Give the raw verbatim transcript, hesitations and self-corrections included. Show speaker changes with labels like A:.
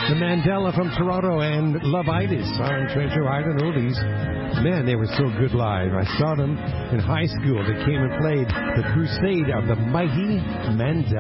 A: The Mandela from Toronto and Love-itis on Treasure Island Oldies. Man, they were so good live. I saw them in high school. They came and played the Crusade of the Mighty Mandela.